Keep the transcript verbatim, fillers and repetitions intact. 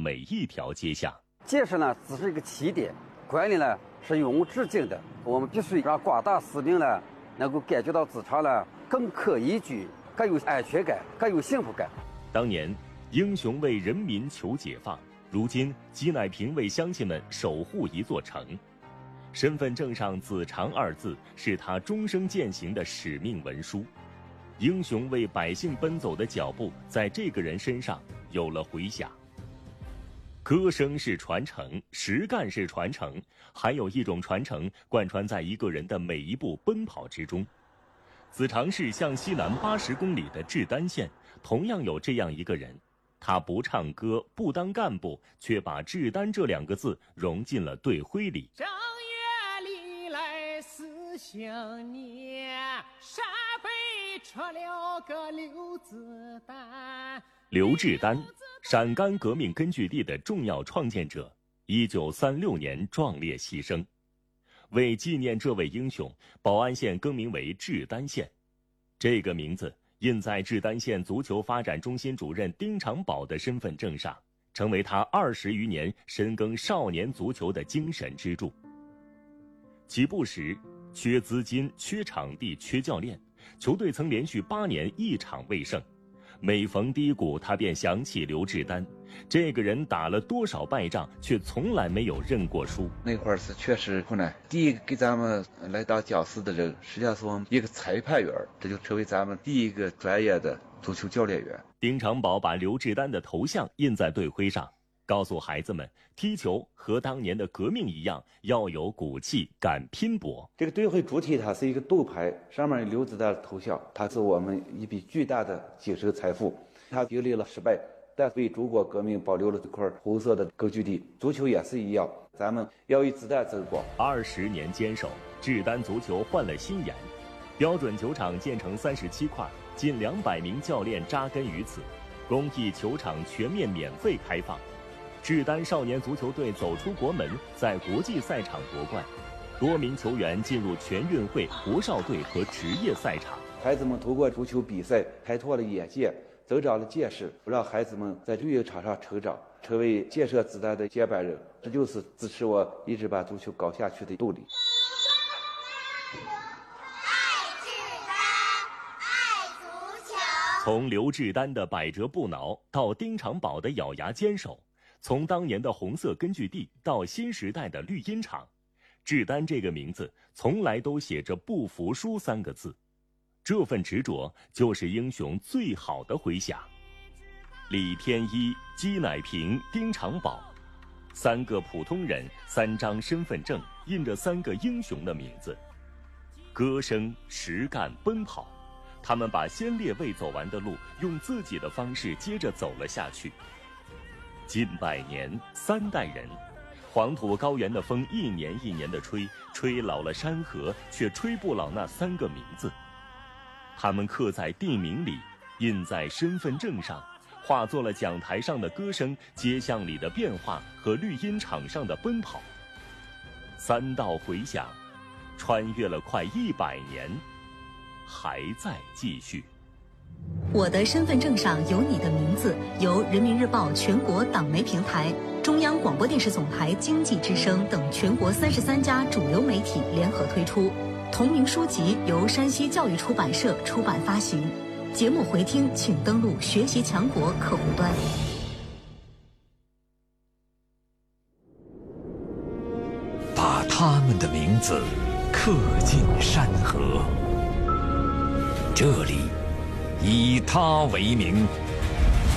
每一条街巷。 建设呢只是一个起点，管理呢是永无止境的。我们必须让广大市民呢能够感觉到职场呢更可宜居、更有安全感、更有幸福感。 当年英雄为人民求解放，如今姬乃平为乡亲们守护一座城。身份证上子长二字是他终生践行的使命文书。英雄为百姓奔走的脚步在这个人身上有了回响。歌声是传承，实干是传承，还有一种传承贯穿在一个人的每一步奔跑之中。子长市向西南八十公里的志丹县同样有这样一个人，他不唱歌，不当干部，却把志丹这两个字融进了队徽里。 正月里来思想念，陕北出了个刘子丹。 刘志丹，陕甘革命根据地的重要创建者，一九三六年壮烈牺牲。为纪念这位英雄，宝安县更名为志丹县。这个名字印在志丹县足球发展中心主任丁长宝的身份证上，成为他二十余年深耕少年足球的精神支柱。起步时，缺资金、缺场地、缺教练，球队曾连续八年一场未胜。每逢低谷，他便想起刘志丹，这个人打了多少败仗，却从来没有认过输。 那会儿是确实困难。第一个给咱们来当讲师的人，实际上是我们一个裁判员，这就成为咱们第一个专业的足球教练员。 丁长宝把刘志丹的头像印在队徽上，告诉孩子们，踢球和当年的革命一样，要有骨气，敢拼搏。 这个队徽主体它是一个斗牌，上面有刘子丹的头像，它是我们一笔巨大的精神财富。它经历了失败，但为中国革命保留了这块红色的根据地。足球也是一样，咱们要以子弹争光。 二十年坚守，志丹足球换了新颜，标准球场建成三十七块，近两百名教练扎根于此，公益球场全面免费开放。志丹少年足球队走出国门，在国际赛场夺冠，多名球员进入全运会、国少队和职业赛场。 孩子们通过足球比赛开拓了眼界，增长了见识，让孩子们在运营场上成长，成为建设子弹的接班人。这就是支持我一直把足球搞下去的动力。 从刘志丹的百折不挠到丁长宝的咬牙坚守，从当年的红色根据地到新时代的绿茵场，志丹这个名字从来都写着不服输三个字。这份执着就是英雄最好的回响。李天一、姬乃平、丁长宝，三个普通人，三张身份证，印着三个英雄的名字。歌声、实干、奔跑，他们把先烈未走完的路，用自己的方式接着走了下去。近百年，三代人，黄土高原的风一年一年的吹，吹老了山河，却吹不老那三个名字。他们刻在地名里，印在身份证上，化作了讲台上的歌声、街巷里的变化和绿茵场上的奔跑。三道回响，穿越了快一百年，还在继续。 我的身份证上有你的名字，由人民日报全国党媒平台、中央广播电视总台经济之声等全国三十三家主流媒体联合推出。同名书籍由山西教育出版社出版发行。节目回听请登录学习强国客户端。 把他们的名字刻进山河，这里以他为名，